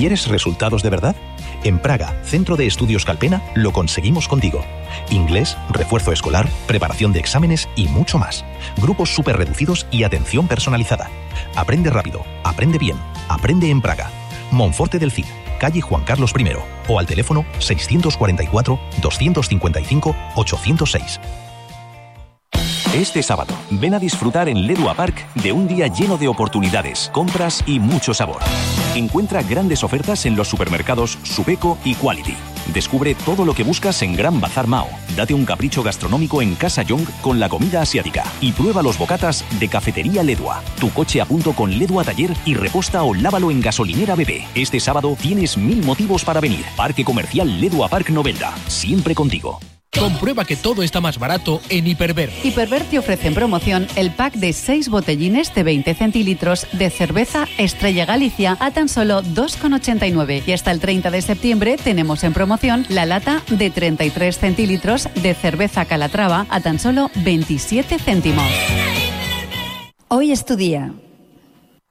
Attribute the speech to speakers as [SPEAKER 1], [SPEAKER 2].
[SPEAKER 1] ¿Quieres resultados de verdad? En Praga, Centro de Estudios Calpena, lo conseguimos contigo. Inglés, refuerzo escolar, preparación de exámenes y mucho más. Grupos súper reducidos y atención personalizada. Aprende rápido, aprende bien, aprende en Praga. Monforte del Cid, calle Juan Carlos I, o al teléfono 644-255-806.
[SPEAKER 2] Este sábado, ven a disfrutar en Ledua Park de un día lleno de oportunidades, compras y mucho sabor. Encuentra grandes ofertas en los supermercados Subeco y Quality. Descubre todo lo que buscas en Gran Bazar Mao. Date un capricho gastronómico en Casa Young con la comida asiática. Y prueba los bocatas de Cafetería Ledua. Tu coche a punto con Ledua Taller y reposta o lávalo en gasolinera BP. Este sábado tienes 1000 motivos para venir. Parque Comercial Ledua Park Novelda. Siempre contigo.
[SPEAKER 3] Comprueba que todo está más barato en Hiperver.
[SPEAKER 4] Hiperver te ofrece en promoción el pack de 6 botellines de 20 centilitros de cerveza Estrella Galicia a tan solo 2,89. Y hasta el 30 de septiembre tenemos en promoción la lata de 33 centilitros de cerveza Calatrava a tan solo 27 céntimos.
[SPEAKER 5] Hoy es tu día.